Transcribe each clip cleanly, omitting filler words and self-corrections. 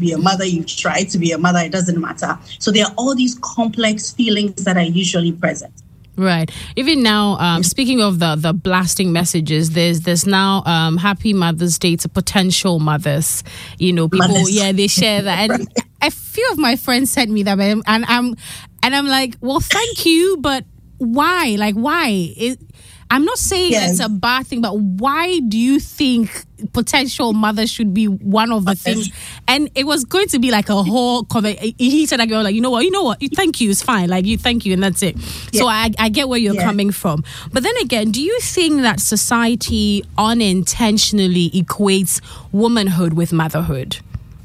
be a mother, you've tried to be a mother, it doesn't matter. So there are all these complex feelings that are usually present. Right. Even now, speaking of the blasting messages, there's now Happy Mother's Day to potential mothers. You know, people, they share that. And a few of my friends sent me that, and I'm like, well, thank you, but why? Like, why? I'm not saying it's a bad thing, but why do you think potential mothers should be one of the things? And it was going to be like a whole comment. He said, like, you know what, thank you, it's fine. Like, you thank you, and that's it. Yeah. So I get where you're coming from. But then again, do you think that society unintentionally equates womanhood with motherhood?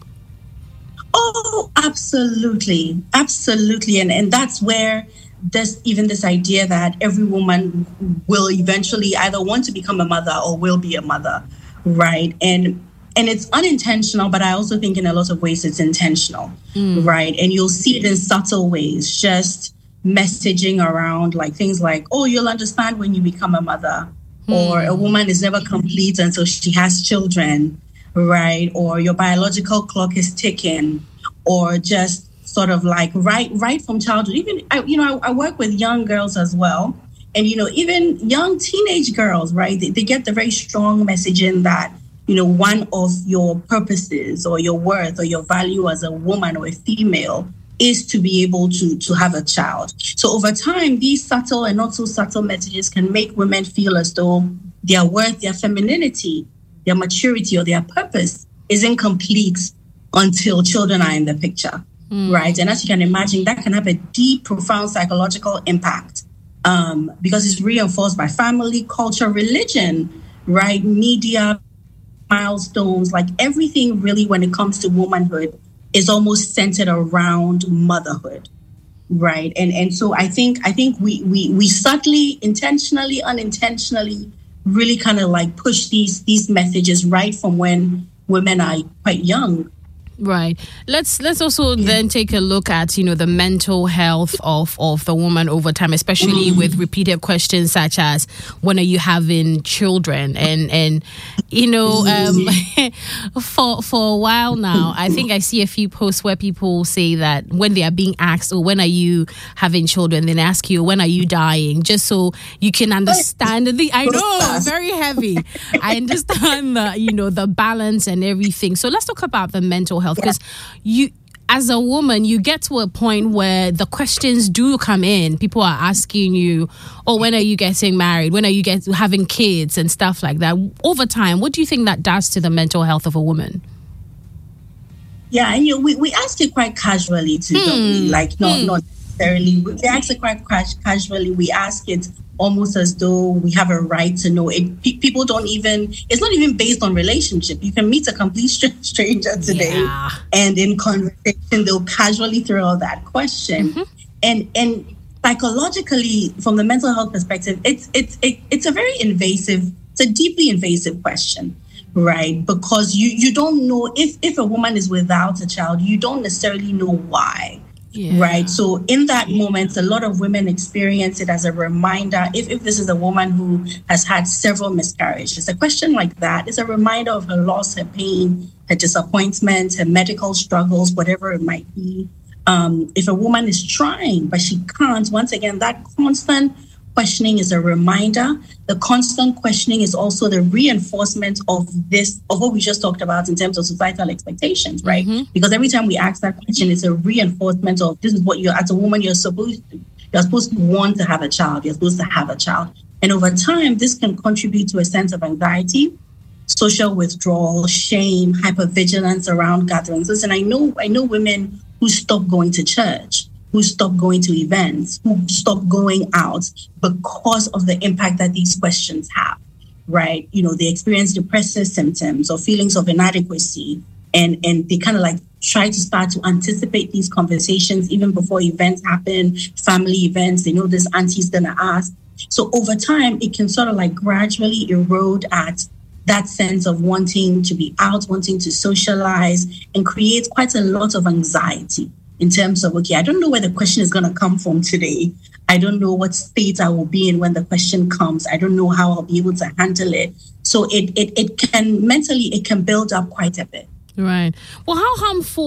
Oh, absolutely. Absolutely. And that's where this idea that every woman will eventually either want to become a mother or will be a mother, right? And it's unintentional, but I also think in a lot of ways it's intentional, right? And you'll see it in subtle ways, just messaging around like things like, oh, you'll understand when you become a mother, or a woman is never complete until she has children, right? Or your biological clock is ticking, or just sort of like right from childhood. Even I work with young girls as well, and even young teenage girls, right? They get the very strong messaging that one of your purposes or your worth or your value as a woman or a female is to be able to have a child. So over time, these subtle and not so subtle messages can make women feel as though their worth, their femininity, their maturity, or their purpose is incomplete until children are in the picture. Right. And as you can imagine, that can have a deep, profound psychological impact because it's reinforced by family, culture, religion, right? Media, milestones, like everything really when it comes to womanhood is almost centered around motherhood. Right. And so I think we subtly, intentionally, unintentionally really kind of like push these messages right from when women are quite young. Right. Let's also then take a look at, the mental health of the woman over time, especially with repeated questions such as, when are you having children? And for a while now, I think I see a few posts where people say that when they are being asked, or when are you having children, then they ask you, when are you dying? Just so you can understand I know, very heavy. I understand the balance and everything. So let's talk about the mental health. Because you, as a woman, you get to a point where the questions do come in. People are asking you, oh, when are you getting married? When are you having kids and stuff like that? Over time, what do you think that does to the mental health of a woman? Yeah, and we ask it quite casually too, don't we? Like not necessarily. We ask it quite casually. We ask it almost as though we have a right to know it. People don't even, it's not even based on relationship. You can meet a complete stranger today and in conversation, they'll casually throw out that question. And psychologically, from the mental health perspective, it's a very invasive, it's a deeply invasive question, right? Because you don't know if a woman is without a child, you don't necessarily know why. Yeah. Right. So in that moment, a lot of women experience it as a reminder. If this is a woman who has had several miscarriages, a question like that is a reminder of her loss, her pain, her disappointment, her medical struggles, whatever it might be. If a woman is trying, but she can't, once again, that constant questioning is a reminder. The constant questioning is also the reinforcement of what we just talked about in terms of societal expectations, right? Because every time we ask that question, it's a reinforcement of this is what as a woman, you're supposed to want to have a child. You're supposed to have a child. And over time, this can contribute to a sense of anxiety, social withdrawal, shame, hypervigilance around gatherings. Listen, I know women who stop going to church, who stop going to events, who stop going out because of the impact that these questions have, right? They experience depressive symptoms or feelings of inadequacy, and they kind of like try to start to anticipate these conversations even before events happen, family events. They know this auntie's gonna ask. So over time, it can sort of like gradually erode at that sense of wanting to be out, wanting to socialize, and create quite a lot of anxiety in terms of, okay, I don't know where the question is going to come from today. I don't know what state I will be in when the question comes. I don't know how I'll be able to handle it. So it can mentally, it can build up quite a bit. Right. Well, how harmful